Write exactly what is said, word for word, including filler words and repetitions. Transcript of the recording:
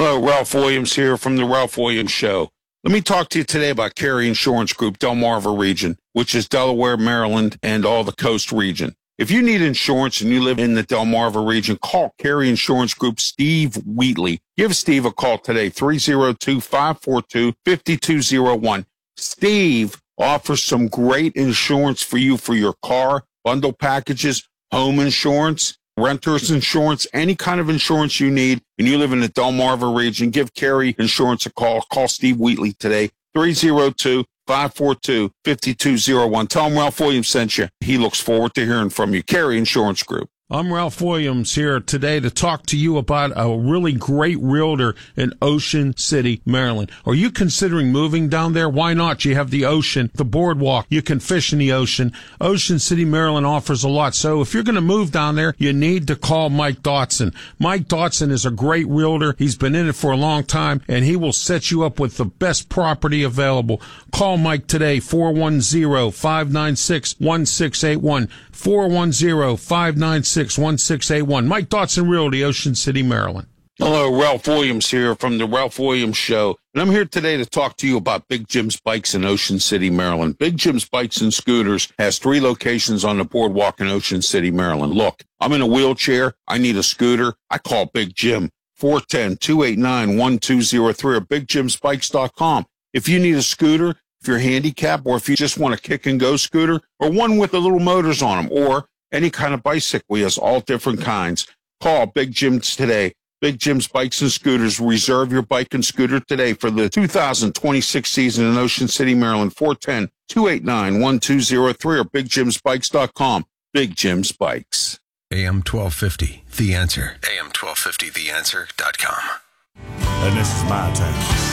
Hello, Ralph Williams here from the Ralph Williams Show. Let me talk to you today about Carey Insurance Group, Delmarva region, which is Delaware, Maryland, and all the coast region. If you need insurance and you live in the Delmarva region, call Carey Insurance Group, Steve Wheatley. Give Steve a call today, three oh two, five four two, five two oh one. Steve offers some great insurance for you for your car, bundle packages, home insurance, renter's insurance, any kind of insurance you need, and you live in the Delmarva region, give Carey Insurance a call. Call Steve Wheatley today, three oh two, five four two, five two oh one. Tell him Ralph Williams sent you. He looks forward to hearing from you. Carey Insurance Group. I'm Ralph Williams here today to talk to you about a really great realtor in Ocean City, Maryland. Are you considering moving down there? Why not? You have the ocean, the boardwalk. You can fish in the ocean. Ocean City, Maryland offers a lot. So if you're going to move down there, you need to call Mike Dotson. Mike Dotson is a great realtor. He's been in it for a long time, and he will set you up with the best property available. Call Mike today, four one zero, five nine six, one six eight one, four one zero, five nine six, one six eight one. Mike Dotson Realty, Ocean City, Maryland. Hello, Ralph Williams here from the Ralph Williams Show. And I'm here today to talk to you about Big Jim's Bikes in Ocean City, Maryland. Big Jim's Bikes and Scooters has three locations on the boardwalk in Ocean City, Maryland. Look, I'm in a wheelchair. I need a scooter. I call Big Jim, four one zero, two eight nine, one two zero three or big jims bikes dot com. If you need a scooter, if you're handicapped, or if you just want a kick-and-go scooter, or one with the little motors on them, or any kind of bicycle, he has all different kinds. Call Big Jim's today. Big Jim's Bikes and Scooters. Reserve your bike and scooter today for the two thousand twenty-six season in Ocean City, Maryland. four one zero, two eight nine, one two zero three or big jims bikes dot com. Big Jim's Bikes. A M twelve fifty, The Answer. A M twelve fifty the answer dot com. And this is my town.